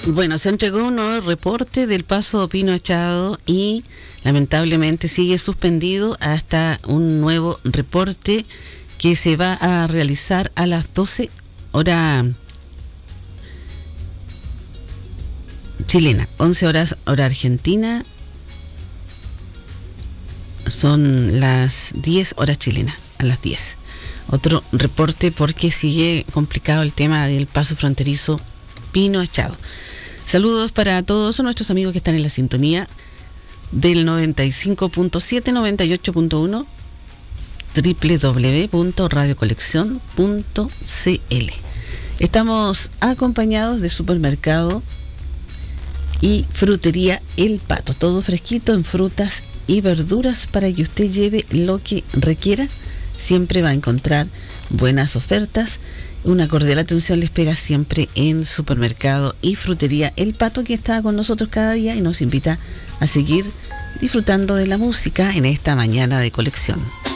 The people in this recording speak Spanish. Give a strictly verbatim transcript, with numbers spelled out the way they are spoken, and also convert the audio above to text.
Bueno, se entregó un nuevo reporte del paso Pino Echado y lamentablemente sigue suspendido hasta un nuevo reporte que se va a realizar a las doce horas chilena, once horas hora argentina, son las diez horas chilenas, a las diez. Otro reporte porque sigue complicado el tema del paso fronterizo Pino Echado. Saludos para todos nuestros amigos que están en la sintonía del noventa y cinco punto siete, noventa y ocho punto uno, doble u doble u doble u punto radio colección punto c l. Estamos acompañados de Supermercado y Frutería El Pato, todo fresquito en frutas y verduras para que usted lleve lo que requiera. Siempre va a encontrar buenas ofertas. Una cordial atención le espera siempre en Supermercado y Frutería El Pato, que está con nosotros cada día y nos invita a seguir disfrutando de la música en esta mañana de colección.